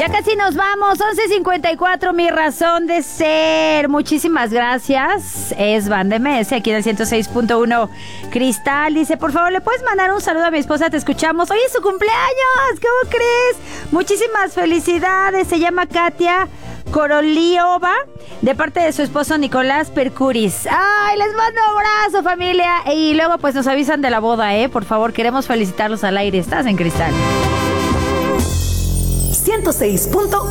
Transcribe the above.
Ya casi nos vamos, 11:54, mi razón de ser. Muchísimas gracias. Es Banda MS, aquí en el 106.1. Cristal dice, por favor, ¿le puedes mandar un saludo a mi esposa? Te escuchamos. Hoy es su cumpleaños, ¿cómo crees? Muchísimas felicidades. Se llama Katia Koroliova, de parte de su esposo Nicolás Percuris. ¡Ay, les mando un abrazo, familia! Y luego pues nos avisan de la boda, por favor, queremos felicitarlos al aire. Estás en Cristal 106.1